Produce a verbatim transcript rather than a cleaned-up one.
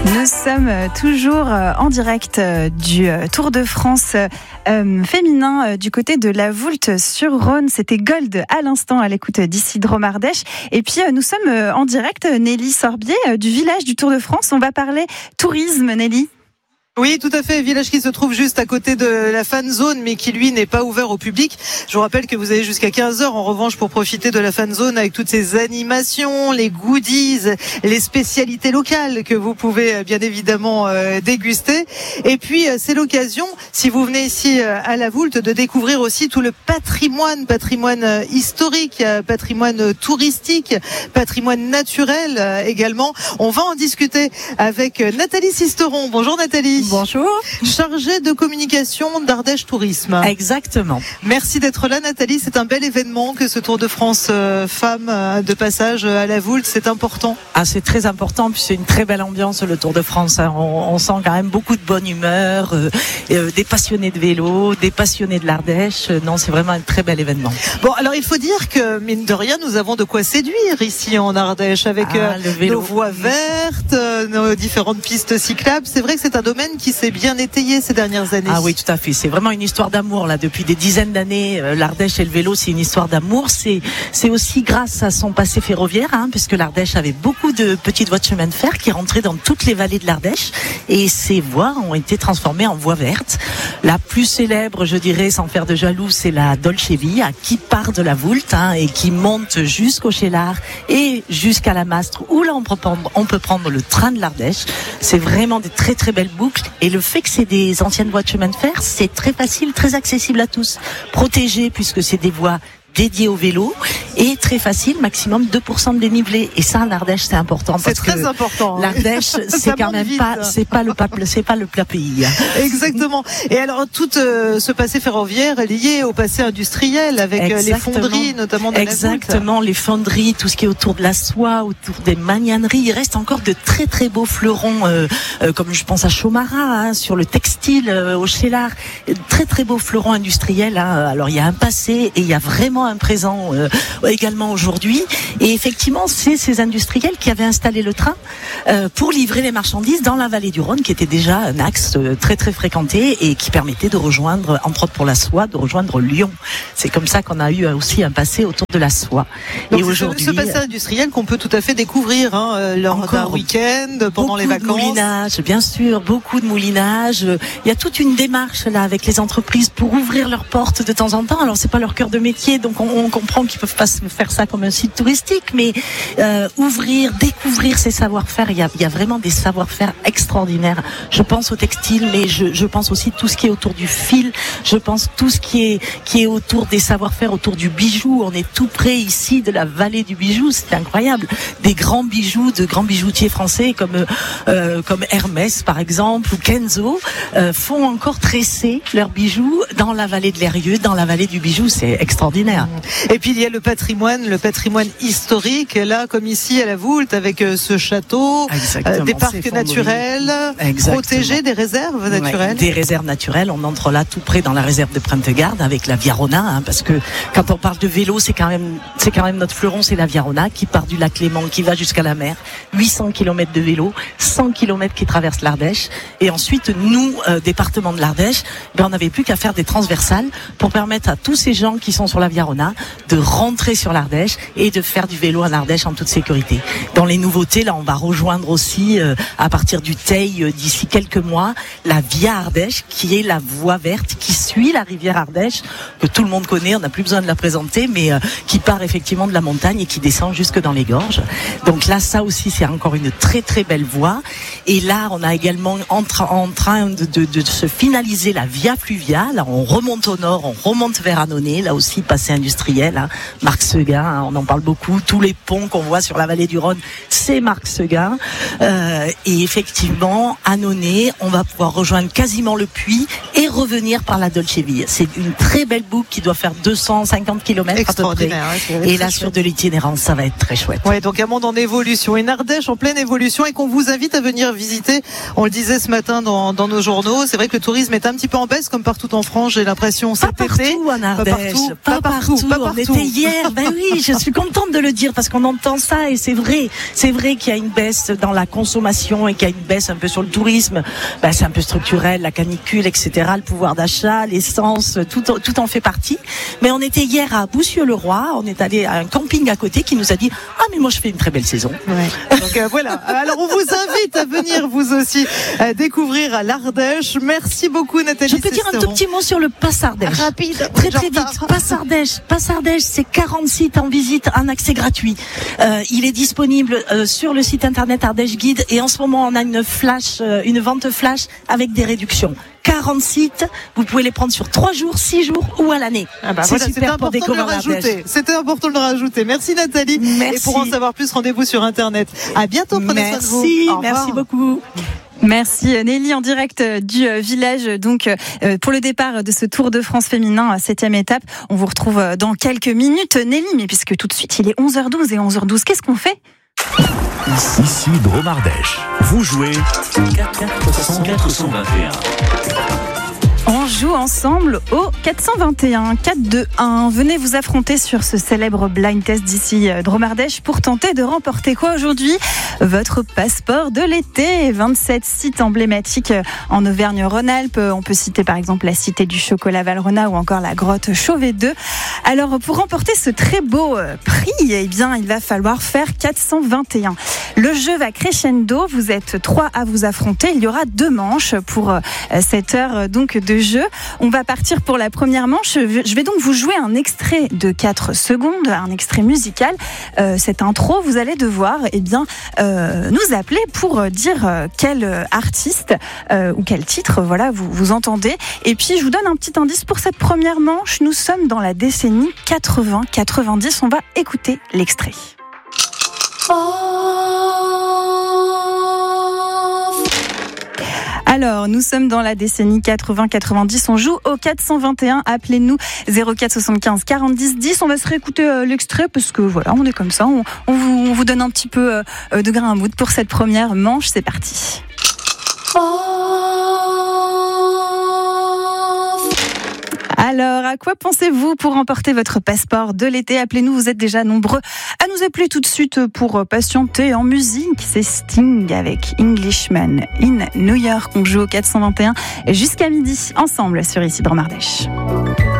Nous sommes toujours en direct du Tour de France féminin du côté de la Voulte-sur-Rhône. C'était Gold à l'instant à l'écoute d'Isidro Mardèche. Et puis nous sommes en direct, Nelly Sorbier, du village du Tour de France. On va parler tourisme, Nelly. Oui, tout à fait. Village qui se trouve juste à côté de la fan zone, mais qui lui n'est pas ouvert au public. Je vous rappelle que vous avez jusqu'à quinze heures en revanche pour profiter de la fan zone avec toutes ces animations, les goodies, les spécialités locales que vous pouvez bien évidemment euh, déguster. Et puis euh, c'est l'occasion, si vous venez ici euh, à la Voulte, de découvrir aussi tout le patrimoine, patrimoine euh, historique, euh, patrimoine euh, touristique, patrimoine naturel euh, également. On va en discuter avec euh, Nathalie Sisteron. Bonjour Nathalie. Bonjour. Chargée de communication d'Ardèche Tourisme. Exactement. Merci d'être là Nathalie, c'est un bel événement que ce Tour de France euh, femmes euh, de passage à la Voulte, c'est important. Ah, c'est très important, puis c'est une très belle ambiance le Tour de France. On, on sent quand même beaucoup de bonne humeur, euh, euh, des passionnés de vélo, des passionnés de l'Ardèche. Non, c'est vraiment un très bel événement. Bon, alors il faut dire que mine de rien, nous avons de quoi séduire ici en Ardèche avec ah, euh, nos voies vertes, euh, nos différentes pistes cyclables. C'est vrai que c'est un domaine qui s'est bien étayé ces dernières années. Ah oui, tout à fait. C'est vraiment une histoire d'amour là depuis des dizaines d'années. L'Ardèche et le vélo, c'est une histoire d'amour. C'est c'est aussi grâce à son passé ferroviaire, hein, puisque l'Ardèche avait beaucoup de petites voies de chemin de fer qui rentraient dans toutes les vallées de l'Ardèche, et ces voies ont été transformées en voies vertes. La plus célèbre, je dirais, sans faire de jaloux, c'est la Dolce Via qui part de la Voulte hein, et qui monte jusqu'au Cheylard et jusqu'à la Mastre, où là on peut prendre, on peut prendre le train de l'Ardèche. C'est vraiment des très très belles boucles. Et le fait que c'est des anciennes voies de chemin de fer, c'est très facile, très accessible à tous. Protégé puisque c'est des voies dédiées au vélo et très facile, maximum deux pour cent de dénivelé. Et ça, l'Ardèche, c'est important parce c'est très que important. l'Ardèche, c'est quand même vite. pas, c'est pas le plat, c'est pas le plat pays. Exactement. Et alors, tout euh, ce passé ferroviaire est lié au passé industriel avec Exactement. les fonderies, notamment de Exactement, la Voulte. Les fonderies, tout ce qui est autour de la soie, autour des magnaneries. Il reste encore de très très beaux fleurons, euh, euh, comme je pense à Chomara, hein, sur le textile, euh, au Cheylard. Très très beaux fleurons industriels. Hein. Alors, il y a un passé et il y a vraiment un présent euh, également aujourd'hui. Et effectivement, c'est ces industriels qui avaient installé le train euh, pour livrer les marchandises dans la vallée du Rhône, qui était déjà un axe euh, très très fréquenté et qui permettait de rejoindre, entre autres pour la soie, de rejoindre Lyon. C'est comme ça qu'on a eu aussi un passé autour de la soie. Donc et c'est aujourd'hui, ce passé industriel qu'on peut tout à fait découvrir hein, lors d'un week-end, pendant les vacances. Beaucoup de moulinage, bien sûr, beaucoup de moulinage. Il y a toute une démarche là avec les entreprises pour ouvrir leurs portes de temps en temps. Alors c'est pas leur cœur de métier, donc on, on comprend qu'ils peuvent pas faire ça comme un site touristique, mais euh, ouvrir, découvrir ces savoir-faire. Il y a, il y a vraiment des savoir-faire extraordinaires. Je pense au textile, mais je, je pense aussi tout ce qui est autour du fil. Je pense tout ce qui est qui est autour des savoir-faire, autour du bijou. On est tout près ici de la vallée du bijou. C'est incroyable. Des grands bijoux de grands bijoutiers français comme euh, comme Hermès par exemple ou Kenzo euh, font encore tresser leurs bijoux dans la vallée de l'Eyrieux, dans la vallée du bijou. C'est extraordinaire. Et puis il y a le patrimoine, le patrimoine historique, là comme ici à la Voulte, avec euh, ce château, euh, des parcs naturels, Exactement. protégés, des réserves naturelles. Ouais, des réserves naturelles, on entre là tout près dans la réserve de Printegarde avec la Via Rona, hein, parce que quand on parle de vélo, c'est quand même, c'est quand même notre fleuron, c'est la Via Rona qui part du lac Léman, qui va jusqu'à la mer, huit cents kilomètres de vélo, cent kilomètres qui traversent l'Ardèche, et ensuite nous, euh, département de l'Ardèche, ben, on n'avait plus qu'à faire des transversales pour permettre à tous ces gens qui sont sur la Via Rona de rentrer sur l'Ardèche et de faire du vélo en Ardèche en toute sécurité. Dans les nouveautés, là, on va rejoindre aussi, euh, à partir du Teil, euh, d'ici quelques mois, la Via Ardèche, qui est la voie verte qui suit la rivière Ardèche, que tout le monde connaît, on n'a plus besoin de la présenter, mais euh, qui part effectivement de la montagne et qui descend jusque dans les gorges. Donc là, ça aussi, c'est encore une très très belle voie. Et là, on a également en, tra- en train de, de, de se finaliser la Via Fluviale. Là, on remonte au nord, on remonte vers Annonay, là aussi, passé industriel, hein. Marc Seguin, hein, on en parle beaucoup. Tous les ponts qu'on voit sur la vallée du Rhône, c'est Marc Seguin. Euh, et effectivement, Annonay, on va pouvoir rejoindre quasiment le puits et revenir par la Dolce Via. C'est une très belle boucle qui doit faire deux cent cinquante kilomètres à peu près. Ouais, et là, sur de l'itinérance, ça va être très chouette. Ouais, donc un monde en évolution, une Ardèche en pleine évolution et qu'on vous invite à venir visiter. On le disait ce matin dans, dans nos journaux. C'est vrai que le tourisme est un petit peu en baisse, comme partout en France. J'ai l'impression cet pas été. Partout, en Ardèche, pas partout, pas, pas partout, partout, pas on partout. était hier. Ben oui, je suis contente de le dire parce qu'on entend ça et c'est vrai. C'est vrai qu'il y a une baisse dans la consommation et qu'il y a une baisse un peu sur le tourisme. Ben, c'est un peu structurel, la canicule, et cetera. Le pouvoir d'achat, l'essence, tout, tout en fait partie. Mais on était hier à Boussieu-le-Roi. On est allé à un camping à côté qui nous a dit ah mais moi je fais une très belle saison. Ouais. Donc euh, voilà. Alors on vous invite à venir vous aussi euh, découvrir l'Ardèche. Merci beaucoup Nathalie. Je peux dire un tout petit mot sur le Pass Ardèche. Rapide. Très très vite. Pass Ardèche. Pass Ardèche, c'est quarante sites en visite, en accès gratuit. Euh, il est disponible euh, sur le site internet Ardèche Guide et en ce moment on a une flash, euh, une vente flash avec des réductions. quarante sites, vous pouvez les prendre sur trois jours, six jours ou à l'année. Ah bah c'est voilà, super pour découvrir l'Ardèche. C'était important de le rajouter. Merci Nathalie. Merci. Et pour en savoir plus, rendez-vous sur internet. À bientôt, prenez soin de vous. Merci, Au revoir. merci beaucoup. Merci Nelly en direct du village donc pour le départ de ce Tour de France féminin septième étape. On vous retrouve dans quelques minutes Nelly, mais puisque tout de suite il est onze heures douze et onze heures douze, qu'est-ce qu'on fait ? Ici Drôme Ardèche. Vous jouez quatre cent vingt et un. On joue ensemble au quatre cent vingt et un, quatre deux un. Venez vous affronter sur ce célèbre blind test d'ici Drôme Ardèche pour tenter de remporter quoi aujourd'hui ? Votre passeport de l'été. vingt-sept sites emblématiques en Auvergne-Rhône-Alpes. On peut citer par exemple la Cité du Chocolat Valrhona ou encore la grotte Chauvet deux. Alors pour remporter ce très beau prix, eh bien il va falloir faire quatre cent vingt et un. Le jeu va crescendo. Vous êtes trois à vous affronter. Il y aura deux manches pour cette heure donc de jeu. On va partir pour la première manche. Je vais donc vous jouer un extrait de quatre secondes, un extrait musical. Euh, cette intro, vous allez devoir eh bien, euh, nous appeler pour dire quel artiste euh, ou quel titre voilà, vous, vous entendez. Et puis, je vous donne un petit indice pour cette première manche. Nous sommes dans la décennie quatre-vingts quatre-vingt-dix. On va écouter l'extrait. Alors, nous sommes dans la décennie quatre-vingts quatre-vingt-dix. On joue au quatre cent vingt et un. Appelez-nous zéro quatre soixante-quinze quarante-dix dix. On va se réécouter euh, l'extrait parce que voilà, on est comme ça. On, on, vous, on vous donne un petit peu euh, de grain à moudre pour cette première manche. C'est parti. Alors, à quoi pensez-vous pour remporter votre passeport de l'été ? Appelez-nous, vous êtes déjà nombreux à nous appeler tout de suite pour patienter en musique. C'est Sting avec Englishman in New York. On joue au quatre cent vingt et un jusqu'à midi ensemble sur Ici Drôme Ardèche.